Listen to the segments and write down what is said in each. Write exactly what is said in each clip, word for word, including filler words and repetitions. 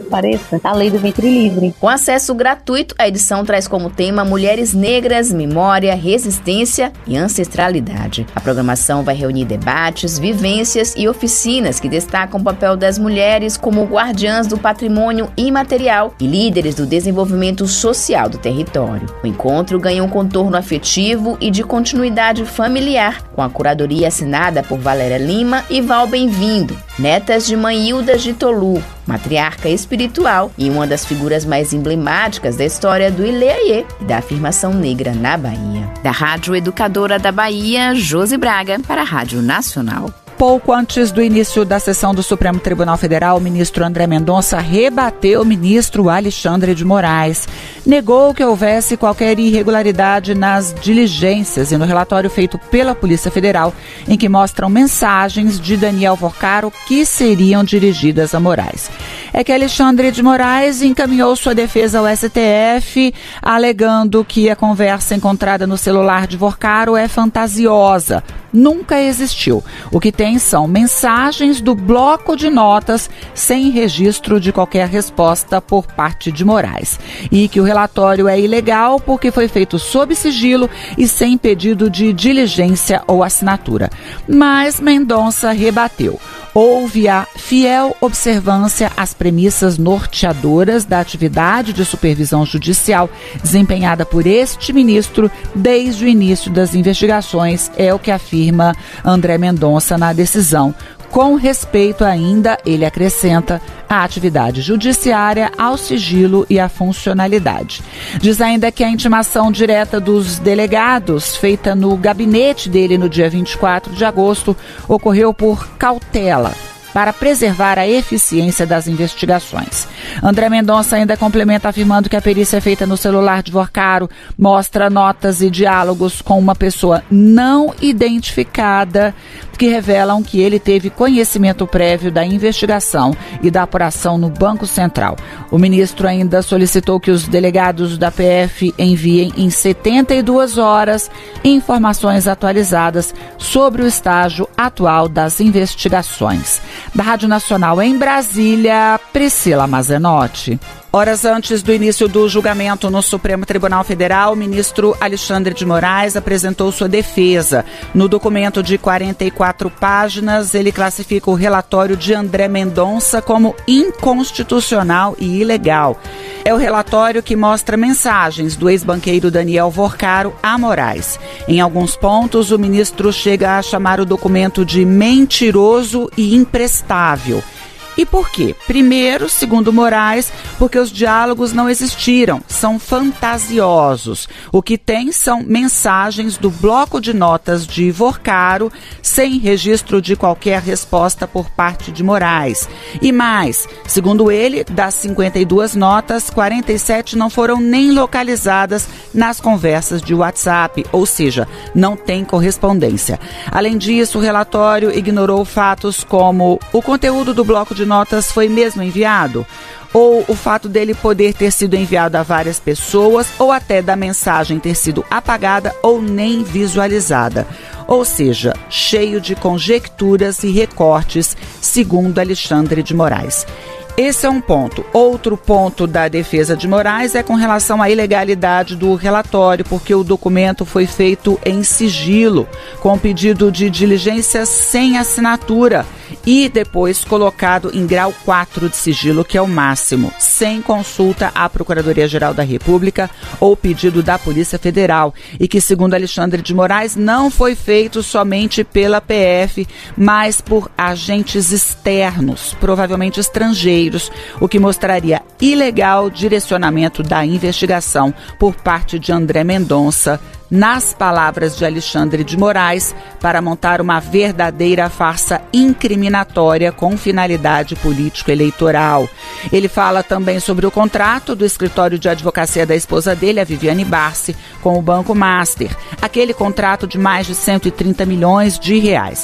pareça, a lei do ventre livre. Com acesso gratuito, a edição traz como tema Mulheres Negras, Memória, Resistência e Ancestralidade. A programação vai reunir debates, vivências e oficinas que destacam o papel das mulheres como guardiãs do patrimônio imaterial e líderes do desenvolvimento social do território. O encontro ganha um contorno afetivo e de continuidade familiar, com a curadoria assinada por Valéria Lima e Val Bem-vindo, netas de Mãe Hilda de Tolu, matriarca espiritual e uma das figuras mais emblemáticas da história do Ileaiê e da afirmação negra na Bahia. Da Rádio Educadora da Bahia, Josi Braga, para a Rádio Nacional. Pouco antes do início da sessão do Supremo Tribunal Federal, o ministro André Mendonça rebateu o ministro Alexandre de Moraes. Negou que houvesse qualquer irregularidade nas diligências e no relatório feito pela Polícia Federal, em que mostram mensagens de Daniel Vorcaro que seriam dirigidas a Moraes. É que Alexandre de Moraes encaminhou sua defesa ao S T F, alegando que a conversa encontrada no celular de Vorcaro é fantasiosa. Nunca existiu. O que tem são mensagens do bloco de notas sem registro de qualquer resposta por parte de Moraes. E que o relatório é ilegal porque foi feito sob sigilo e sem pedido de diligência ou assinatura. Mas Mendonça rebateu. Houve a fiel observância às premissas norteadoras da atividade de supervisão judicial desempenhada por este ministro desde o início das investigações, é o que afirma André Mendonça na decisão. Com respeito ainda, ele acrescenta, à atividade judiciária, ao sigilo e à funcionalidade. Diz ainda que a intimação direta dos delegados, feita no gabinete dele no dia vinte e quatro de agosto, ocorreu por cautela, para preservar a eficiência das investigações. André Mendonça ainda complementa afirmando que a perícia feita no celular de Vorcaro mostra notas e diálogos com uma pessoa não identificada que revelam que ele teve conhecimento prévio da investigação e da apuração no Banco Central. O ministro ainda solicitou que os delegados da P F enviem em setenta e duas horas informações atualizadas sobre o estágio atual das investigações. Da Rádio Nacional em Brasília, Priscila Mazenotti. Horas antes do início do julgamento no Supremo Tribunal Federal, o ministro Alexandre de Moraes apresentou sua defesa. No documento de quarenta e quatro páginas, ele classifica o relatório de André Mendonça como inconstitucional e ilegal. É o relatório que mostra mensagens do ex-banqueiro Daniel Vorcaro a Moraes. Em alguns pontos, o ministro chega a chamar o documento de mentiroso e imprestável. E por quê? Primeiro, segundo Moraes, porque os diálogos não existiram, são fantasiosos. O que tem são mensagens do bloco de notas de Vorcaro, sem registro de qualquer resposta por parte de Moraes. E mais, segundo ele, das cinquenta e duas notas, quarenta e sete não foram nem localizadas nas conversas de WhatsApp, ou seja, não tem correspondência. Além disso, o relatório ignorou fatos como o conteúdo do bloco de notas foi mesmo enviado, ou o fato dele poder ter sido enviado a várias pessoas, ou até da mensagem ter sido apagada ou nem visualizada. Ou seja, cheio de conjecturas e recortes, segundo Alexandre de Moraes. Esse é um ponto. Outro ponto da defesa de Moraes é com relação à ilegalidade do relatório, porque o documento foi feito em sigilo, com pedido de diligência sem assinatura e depois colocado em grau quatro de sigilo, que é o máximo, sem consulta à Procuradoria-Geral da República ou pedido da Polícia Federal, e que, segundo Alexandre de Moraes, não foi feito somente pela P F, mas por agentes externos, provavelmente estrangeiros, o que mostraria ilegal direcionamento da investigação por parte de André Mendonça, nas palavras de Alexandre de Moraes, para montar uma verdadeira farsa incriminatória com finalidade político-eleitoral. Ele fala também sobre o contrato do escritório de advocacia da esposa dele, a Viviane Barsi, com o Banco Master, aquele contrato de mais de cento e trinta milhões de reais.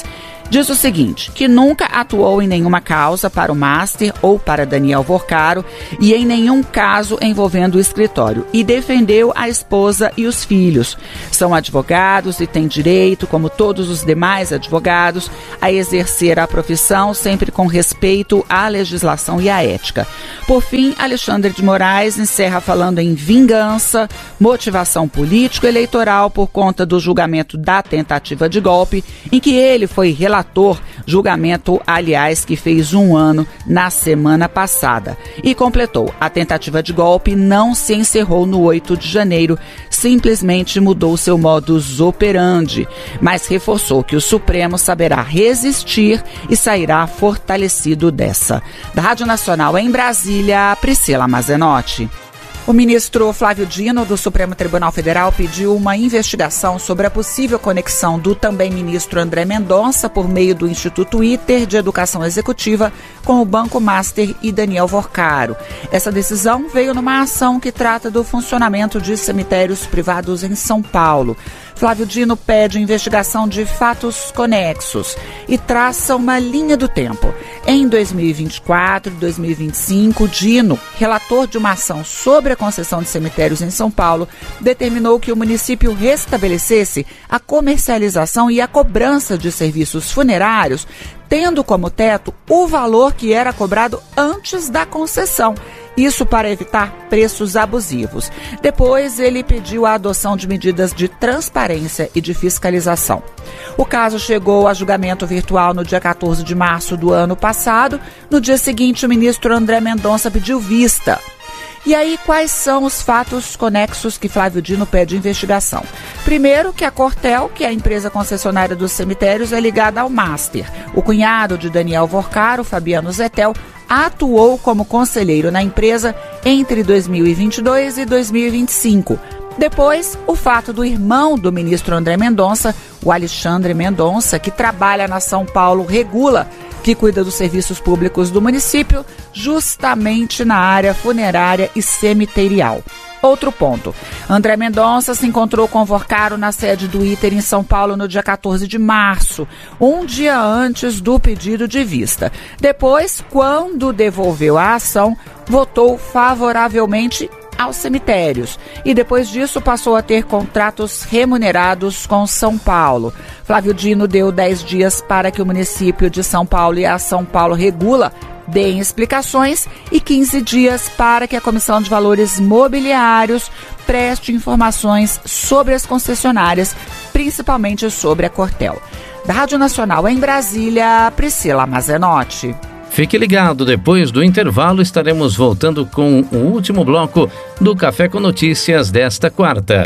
diz o seguinte, que nunca atuou em nenhuma causa para o Master ou para Daniel Vorcaro e em nenhum caso envolvendo o escritório e defendeu a esposa e os filhos. São advogados e têm direito, como todos os demais advogados, a exercer a profissão sempre com respeito à legislação e à ética. Por fim, Alexandre de Moraes encerra falando em vingança, motivação político-eleitoral por conta do julgamento da tentativa de golpe, em que ele foi relator, julgamento, aliás, que fez um ano na semana passada. E completou, a tentativa de golpe não se encerrou no oito de janeiro, simplesmente mudou seu modus operandi, mas reforçou que o Supremo saberá resistir e sairá fortalecido dessa. Da Rádio Nacional em Brasília, Priscila Mazenotti. O ministro Flávio Dino, do Supremo Tribunal Federal, pediu uma investigação sobre a possível conexão do também ministro André Mendonça, por meio do Instituto ITER de Educação Executiva, com o Banco Master e Daniel Vorcaro. Essa decisão veio numa ação que trata do funcionamento de cemitérios privados em São Paulo. Flávio Dino pede investigação de fatos conexos e traça uma linha do tempo. Em dois mil e vinte e quatro e dois mil e vinte e cinco, Dino, relator de uma ação sobre a concessão de cemitérios em São Paulo, determinou que o município restabelecesse a comercialização e a cobrança de serviços funerários, tendo como teto o valor que era cobrado antes da concessão. Isso para evitar preços abusivos. Depois, ele pediu a adoção de medidas de transparência e de fiscalização. O caso chegou a julgamento virtual no dia quatorze de março do ano passado. No dia seguinte, o ministro André Mendonça pediu vista. E aí, quais são os fatos conexos que Flávio Dino pede investigação? Primeiro, que a Cortel, que é a empresa concessionária dos cemitérios, é ligada ao Master. O cunhado de Daniel Vorcaro, Fabiano Zettel, atuou como conselheiro na empresa entre dois mil e vinte e dois e dois mil e vinte e cinco. Depois, o fato do irmão do ministro André Mendonça, o Alexandre Mendonça, que trabalha na São Paulo Regula, que cuida dos serviços públicos do município, justamente na área funerária e cemiterial. Outro ponto. André Mendonça se encontrou com Vorcaro na sede do ITER em São Paulo no dia quatorze de março, um dia antes do pedido de vista. Depois, quando devolveu a ação, votou favoravelmente aos cemitérios e depois disso passou a ter contratos remunerados com São Paulo. Flávio Dino deu dez dias para que o município de São Paulo e a São Paulo Regula deem explicações e quinze dias para que a Comissão de Valores Mobiliários preste informações sobre as concessionárias, principalmente sobre a Cortel. Da Rádio Nacional em Brasília, Priscila Mazenotti. Fique ligado, depois do intervalo estaremos voltando com o último bloco do Café com Notícias desta quarta.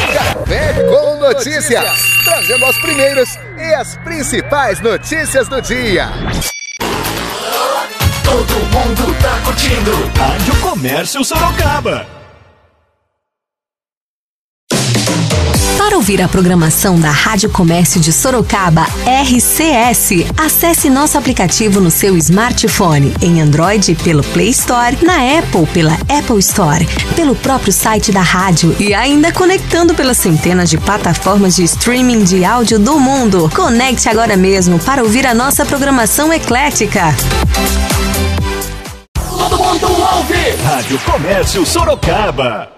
Café com Notícias, trazendo as primeiras e as principais notícias do dia. Todo mundo tá curtindo Rádio Comércio Sorocaba. Para ouvir a programação da Rádio Comércio de Sorocaba, R C S, acesse nosso aplicativo no seu smartphone, em Android pelo Play Store, na Apple pela Apple Store, pelo próprio site da rádio e ainda conectando pelas centenas de plataformas de streaming de áudio do mundo. Conecte agora mesmo para ouvir a nossa programação eclética. Todo mundo ouve Rádio Comércio Sorocaba.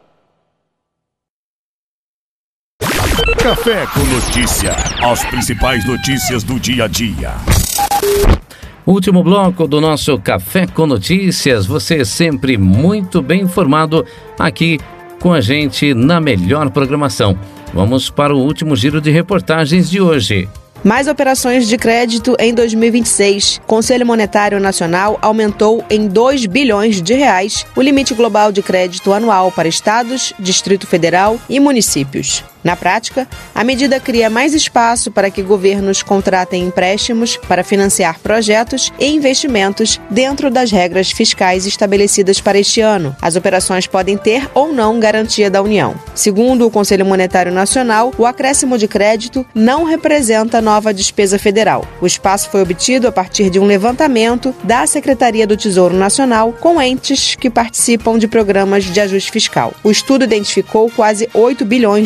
Café com Notícia. As principais notícias do dia a dia. Último bloco do nosso Café com Notícias. Você sempre muito bem informado aqui com a gente na melhor programação. Vamos para o último giro de reportagens de hoje. Mais operações de crédito em dois mil e vinte e seis. Conselho Monetário Nacional aumentou em dois bilhões de reais o limite global de crédito anual para estados, Distrito Federal e municípios. Na prática, a medida cria mais espaço para que governos contratem empréstimos para financiar projetos e investimentos dentro das regras fiscais estabelecidas para este ano. As operações podem ter ou não garantia da União. Segundo o Conselho Monetário Nacional, o acréscimo de crédito não representa nova despesa federal. O espaço foi obtido a partir de um levantamento da Secretaria do Tesouro Nacional com entes que participam de programas de ajuste fiscal. O estudo identificou quase oito bilhões de reais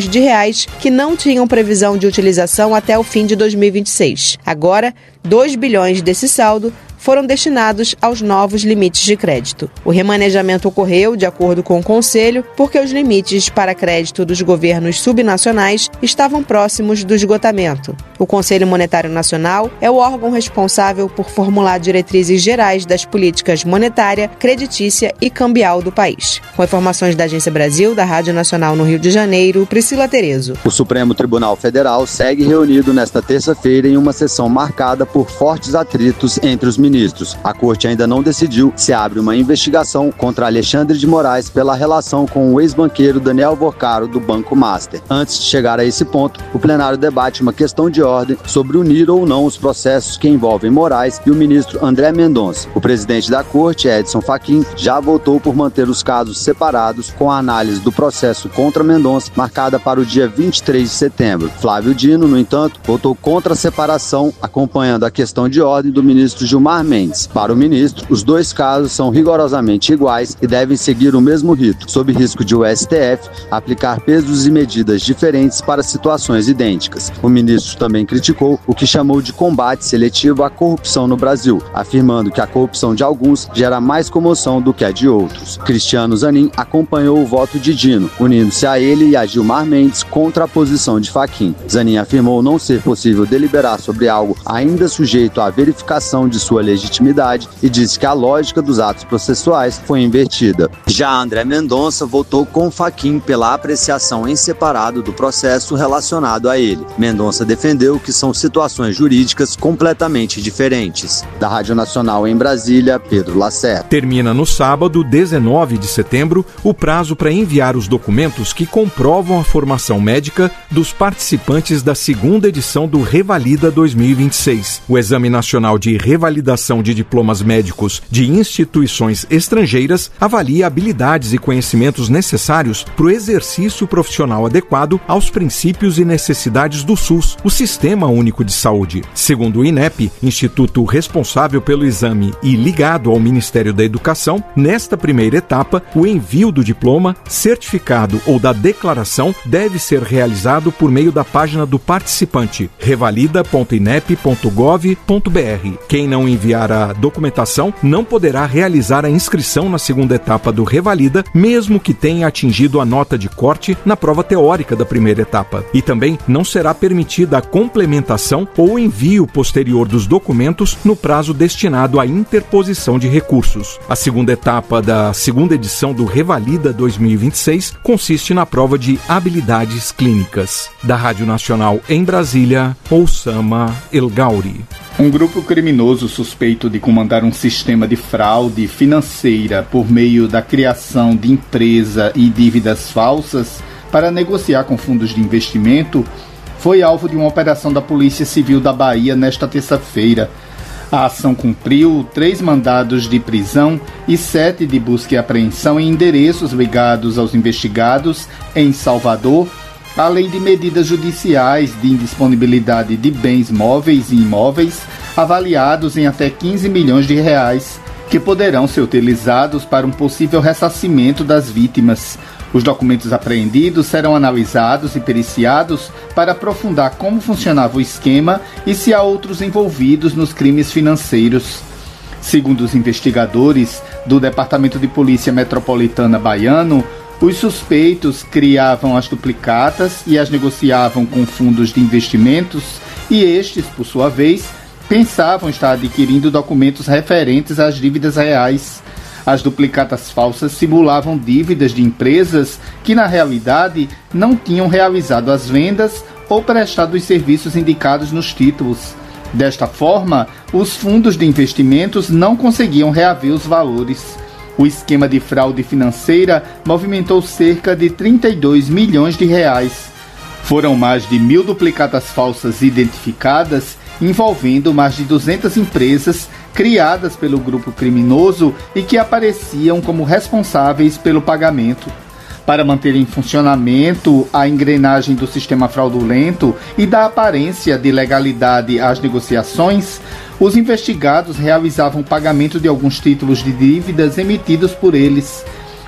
reais que não tinham previsão de utilização até o fim de dois mil e vinte e seis. Agora, dois bilhões desse saldo foram destinados aos novos limites de crédito. O remanejamento ocorreu, de acordo com o Conselho, porque os limites para crédito dos governos subnacionais estavam próximos do esgotamento. O Conselho Monetário Nacional é o órgão responsável por formular diretrizes gerais das políticas monetária, creditícia e cambial do país. Com informações da Agência Brasil, da Rádio Nacional no Rio de Janeiro, Priscila Terezo. O Supremo Tribunal Federal segue reunido nesta terça-feira em uma sessão marcada por fortes atritos entre os ministros. A Corte ainda não decidiu se abre uma investigação contra Alexandre de Moraes pela relação com o ex-banqueiro Daniel Vorcaro do Banco Master. Antes de chegar a esse ponto, o plenário debate uma questão de ordem sobre unir ou não os processos que envolvem Moraes e o ministro André Mendonça. O presidente da Corte, Edson Fachin, já votou por manter os casos separados, com a análise do processo contra Mendonça marcada para o dia vinte e três de setembro. Flávio Dino, no entanto, votou contra a separação, acompanhando a questão de ordem do ministro Gilmar Mendes. Para o ministro, os dois casos são rigorosamente iguais e devem seguir o mesmo rito, sob risco de o S T F aplicar pesos e medidas diferentes para situações idênticas. O ministro também criticou o que chamou de combate seletivo à corrupção no Brasil, afirmando que a corrupção de alguns gera mais comoção do que a de outros. Cristiano Zanin acompanhou o voto de Dino, unindo-se a ele e a Gilmar Mendes contra a posição de Fachin. Zanin afirmou não ser possível deliberar sobre algo ainda sujeito à verificação de sua legitimidade e disse que a lógica dos atos processuais foi invertida. Já André Mendonça votou com Fachin pela apreciação em separado do processo relacionado a ele. Mendonça defendeu que são situações jurídicas completamente diferentes. Da Rádio Nacional em Brasília, Pedro Lacerda. Termina no sábado, dezenove de setembro, o prazo para enviar os documentos que comprovam a formação médica dos participantes da segunda edição do Revalida dois mil e vinte e seis. O Exame Nacional de Revalidação de Diplomas Médicos de Instituições Estrangeiras avalia habilidades e conhecimentos necessários para o exercício profissional adequado aos princípios e necessidades do SUS, o Sistema Único de Saúde. Segundo o INEP, instituto responsável pelo exame e ligado ao Ministério da Educação, nesta primeira etapa, o envio do diploma, certificado ou da declaração deve ser realizado por meio da página do participante, revalida ponto inep ponto gov ponto br. Quem não enviar a documentação não poderá realizar a inscrição na segunda etapa do Revalida, mesmo que tenha atingido a nota de corte na prova teórica da primeira etapa. E também não será permitida a complementação ou envio posterior dos documentos no prazo destinado à interposição de recursos. A segunda etapa da segunda edição do Revalida dois mil e vinte e seis consiste na prova de habilidades clínicas. Da Rádio Nacional em Brasília, Oussama El Gauri. Um grupo criminoso suspeito de comandar um sistema de fraude financeira por meio da criação de empresa e dívidas falsas para negociar com fundos de investimento foi alvo de uma operação da Polícia Civil da Bahia nesta terça-feira. A ação cumpriu três mandados de prisão e sete de busca e apreensão em endereços ligados aos investigados em Salvador, além de medidas judiciais de indisponibilidade de bens móveis e imóveis avaliados em até quinze milhões de reais, que poderão ser utilizados para um possível ressarcimento das vítimas. Os documentos apreendidos serão analisados e periciados para aprofundar como funcionava o esquema e se há outros envolvidos nos crimes financeiros. Segundo os investigadores do Departamento de Polícia Metropolitana Baiano, os suspeitos criavam as duplicatas e as negociavam com fundos de investimentos e estes, por sua vez, pensavam estar adquirindo documentos referentes às dívidas reais. As duplicatas falsas simulavam dívidas de empresas que, na realidade, não tinham realizado as vendas ou prestado os serviços indicados nos títulos. Desta forma, os fundos de investimentos não conseguiam reaver os valores. O esquema de fraude financeira movimentou cerca de trinta e dois milhões de reais. Foram mais de mil duplicatas falsas identificadas, envolvendo mais de duzentas empresas criadas pelo grupo criminoso e que apareciam como responsáveis pelo pagamento. Para manter em funcionamento a engrenagem do sistema fraudulento e dar aparência de legalidade às negociações, os investigados realizavam pagamento de alguns títulos de dívidas emitidos por eles.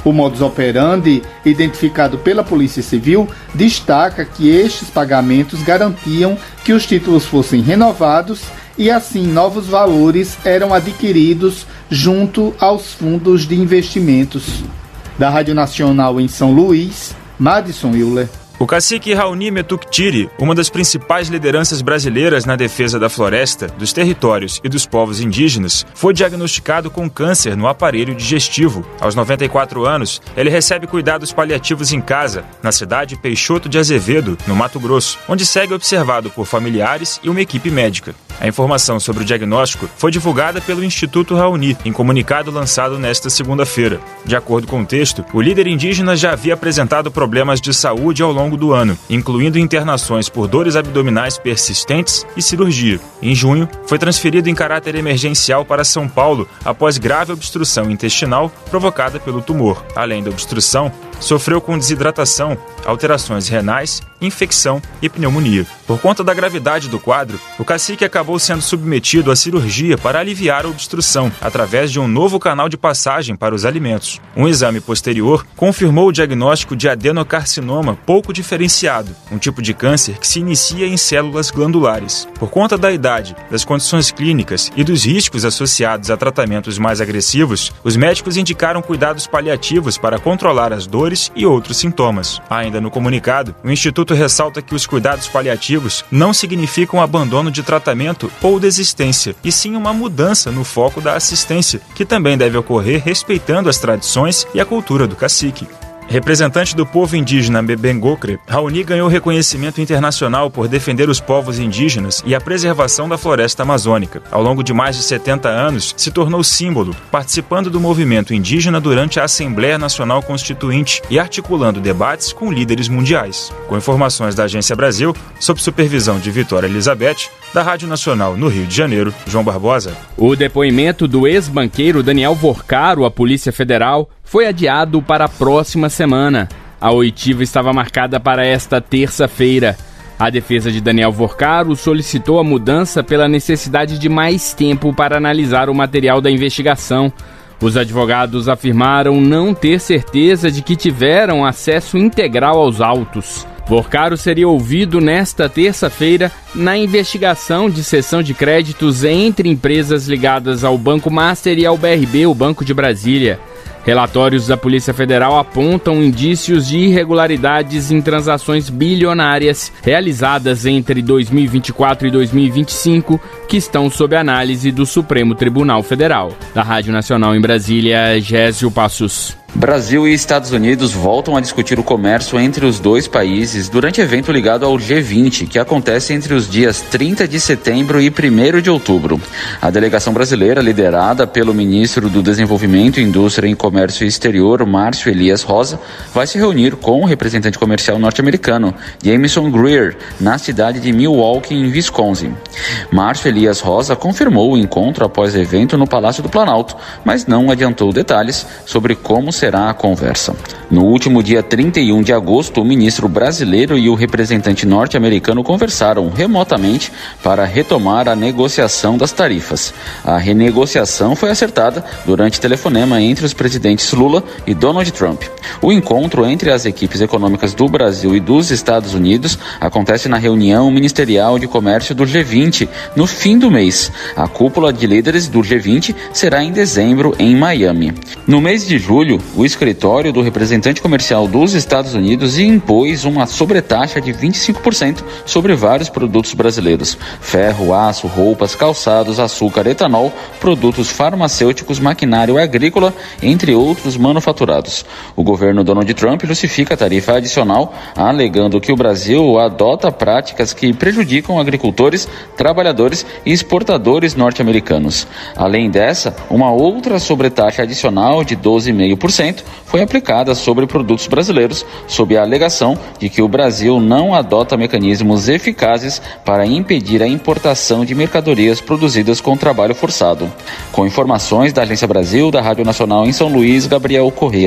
O modus operandi, identificado pela Polícia Civil, destaca que estes pagamentos garantiam que os títulos fossem renovados e assim novos valores eram adquiridos junto aos fundos de investimentos. Da Rádio Nacional em São Luís, Madison Euler. O cacique Raoni Metuktiri, uma das principais lideranças brasileiras na defesa da floresta, dos territórios e dos povos indígenas, foi diagnosticado com câncer no aparelho digestivo. Aos noventa e quatro anos, ele recebe cuidados paliativos em casa, na cidade Peixoto de Azevedo, no Mato Grosso, onde segue observado por familiares e uma equipe médica. A informação sobre o diagnóstico foi divulgada pelo Instituto Raoni, em comunicado lançado nesta segunda-feira. De acordo com o texto, o líder indígena já havia apresentado problemas de saúde ao longo do ano, incluindo internações por dores abdominais persistentes e cirurgia. Em junho, foi transferido em caráter emergencial para São Paulo após grave obstrução intestinal provocada pelo tumor. Além da obstrução, sofreu com desidratação, alterações renais, infecção e pneumonia. Por conta da gravidade do quadro, o cacique acabou sendo submetido à cirurgia para aliviar a obstrução, através de um novo canal de passagem para os alimentos. Um exame posterior confirmou o diagnóstico de adenocarcinoma pouco diferenciado, um tipo de câncer que se inicia em células glandulares. Por conta da idade, das condições clínicas e dos riscos associados a tratamentos mais agressivos, os médicos indicaram cuidados paliativos para controlar as dores e outros sintomas. Ainda no comunicado, o Instituto ressalta que os cuidados paliativos não significam abandono de tratamento ou desistência, e sim uma mudança no foco da assistência, que também deve ocorrer respeitando as tradições e a cultura do cacique. Representante do povo indígena Mbengokre, Raoni ganhou reconhecimento internacional por defender os povos indígenas e a preservação da floresta amazônica. Ao longo de mais de setenta anos, se tornou símbolo, participando do movimento indígena durante a Assembleia Nacional Constituinte e articulando debates com líderes mundiais. Com informações da Agência Brasil, sob supervisão de Vitória Elizabeth, da Rádio Nacional no Rio de Janeiro, João Barbosa. O depoimento do ex-banqueiro Daniel Vorcaro à Polícia Federal foi adiado para a próxima semana. A oitiva estava marcada para esta terça-feira. A defesa de Daniel Vorcaro solicitou a mudança pela necessidade de mais tempo para analisar o material da investigação. Os advogados afirmaram não ter certeza de que tiveram acesso integral aos autos. Vorcaro seria ouvido nesta terça-feira na investigação de cessão de créditos entre empresas ligadas ao Banco Master e ao B R B, o Banco de Brasília. Relatórios da Polícia Federal apontam indícios de irregularidades em transações bilionárias realizadas entre dois mil e vinte e quatro e dois mil e vinte e cinco, que estão sob análise do Supremo Tribunal Federal. Da Rádio Nacional em Brasília, Gésio Passos. Brasil e Estados Unidos voltam a discutir o comércio entre os dois países durante evento ligado ao G vinte, que acontece entre os dias trinta de setembro e primeiro de outubro. A delegação brasileira, liderada pelo ministro do Desenvolvimento, Indústria e Comércio Exterior, Márcio Elias Rosa, vai se reunir com o representante comercial norte-americano, Jameson Greer, na cidade de Milwaukee, em Wisconsin. Márcio Elias Rosa confirmou o encontro após o evento no Palácio do Planalto, mas não adiantou detalhes sobre como será a conversa. No último dia trinta e um de agosto, o ministro brasileiro e o representante norte-americano conversaram remotamente para retomar a negociação das tarifas. A renegociação foi acertada durante telefonema entre os presidentes Lula e Donald Trump. O encontro entre as equipes econômicas do Brasil e dos Estados Unidos acontece na reunião ministerial de comércio do G vinte no fim do mês. A cúpula de líderes do G vinte será em dezembro em Miami. No mês de julho, o escritório do representante comercial dos Estados Unidos impôs uma sobretaxa de vinte e cinco por cento sobre vários produtos brasileiros: ferro, aço, roupas, calçados, açúcar, etanol, produtos farmacêuticos, maquinário agrícola, entre outros manufaturados. O governo Donald Trump justifica a tarifa adicional, alegando que o Brasil adota práticas que prejudicam agricultores, trabalhadores e exportadores norte-americanos. Além dessa, uma outra sobretaxa adicional de doze vírgula cinco por cento foi aplicada sobre produtos brasileiros, sob a alegação de que o Brasil não adota mecanismos eficazes para impedir a importação de mercadorias produzidas com trabalho forçado. Com informações da Agência Brasil, da Rádio Nacional em São Luís, Gabriel Corrêa.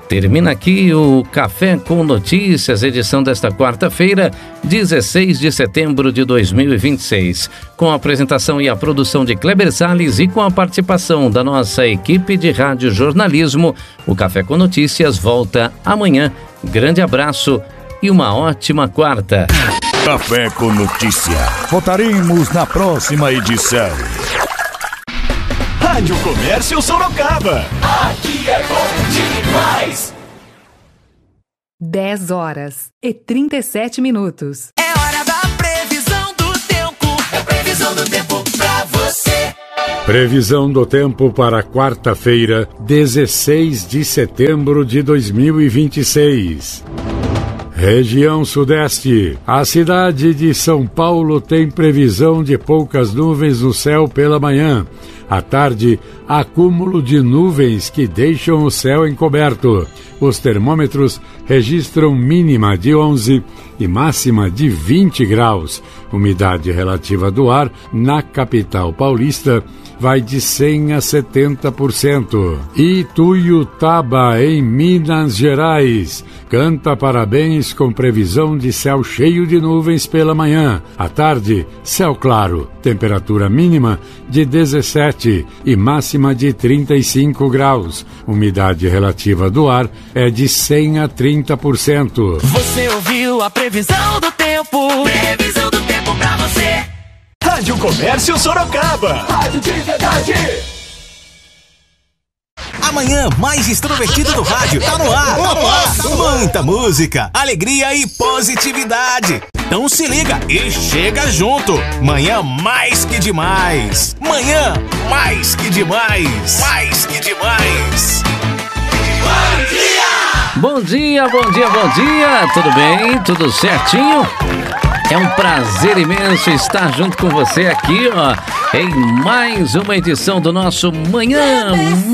Termina aqui o Café com Notícias, edição desta quarta-feira, dezesseis de setembro de dois mil e vinte e seis. Com a apresentação e a produção de Kleber Salles e com a participação da nossa equipe de rádio jornalismo, o Café com Notícias volta amanhã. Grande abraço e uma ótima quarta. Café com Notícia. Voltaremos na próxima edição. Rádio Comércio Sorocaba. Aqui é bom demais. dez horas e trinta e sete minutos. É hora da previsão do tempo. É previsão do tempo pra você. Previsão do tempo para quarta-feira, dezesseis de setembro de dois mil e vinte e seis. Região Sudeste. A cidade de São Paulo tem previsão de poucas nuvens no céu pela manhã. À tarde, acúmulo de nuvens que deixam o céu encoberto. Os termômetros registram mínima de onze e máxima de vinte graus. Umidade relativa do ar na capital paulista vai de cem a setenta por cento. Ituiutaba, em Minas Gerais, canta parabéns com previsão de céu cheio de nuvens pela manhã. À tarde, céu claro, temperatura mínima de dezessete e máxima de trinta e cinco graus. Umidade relativa do ar é de cem a trinta por cento. Você ouviu a previsão do tempo. Previsão do tempo pra você. Rádio Comércio Sorocaba. Rádio de verdade. Amanhã mais extrovertida do rádio. Tá no ar, tá no ar. Muita música, alegria e positividade. Então se liga e chega junto. Manhã mais que demais. Manhã mais que demais. Mais que demais. Bom dia! Bom dia, bom dia, bom dia. Tudo bem? Tudo certinho? É um prazer imenso estar junto com você aqui, ó, em mais uma edição do nosso Manhã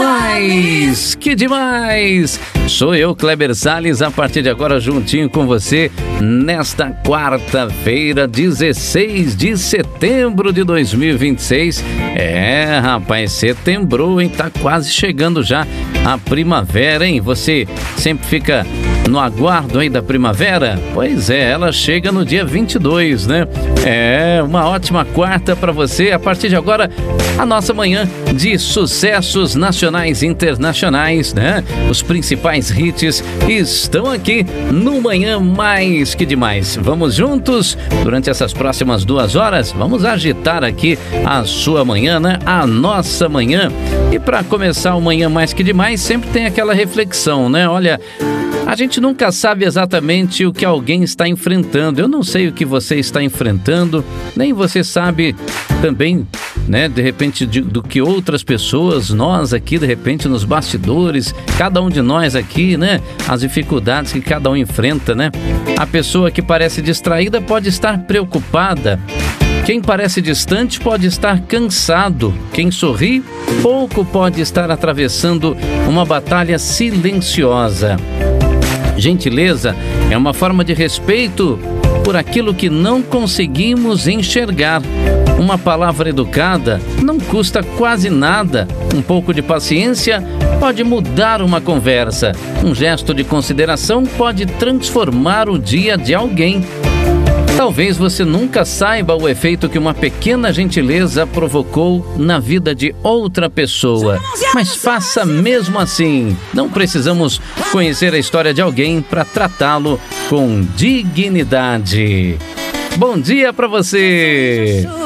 Mais Que Demais. Sou eu, Kleber Salles, a partir de agora juntinho com você nesta quarta-feira, dezesseis de setembro de dois mil e vinte e seis. É, rapaz, setembro, hein? Tá quase chegando já a primavera, hein? Você sempre fica no aguardo aí da primavera? Pois é, ela chega no dia vinte e dois, né? É, uma ótima quarta para você. A partir de agora, a nossa manhã de sucessos nacionais e internacionais, né? Os principais hits estão aqui no Manhã Mais Que Demais. Vamos juntos durante essas próximas duas horas. Vamos agitar aqui a sua manhã, né? A nossa manhã. E para começar o Manhã Mais Que Demais, sempre tem aquela reflexão, né? Olha, a gente nunca sabe exatamente o que alguém está enfrentando. Eu não sei o que você está enfrentando, nem você sabe também, né, de repente, de, do que outras pessoas, nós aqui, de repente, nos bastidores, cada um de nós aqui, né, as dificuldades que cada um enfrenta, né? A pessoa que parece distraída pode estar preocupada. Quem parece distante pode estar cansado. Quem sorri, pouco pode estar atravessando uma batalha silenciosa. Gentileza é uma forma de respeito por aquilo que não conseguimos enxergar. Uma palavra educada não custa quase nada. Um pouco de paciência pode mudar uma conversa. Um gesto de consideração pode transformar o dia de alguém. Talvez você nunca saiba o efeito que uma pequena gentileza provocou na vida de outra pessoa, mas faça mesmo assim. Não precisamos conhecer a história de alguém para tratá-lo com dignidade. Bom dia para você!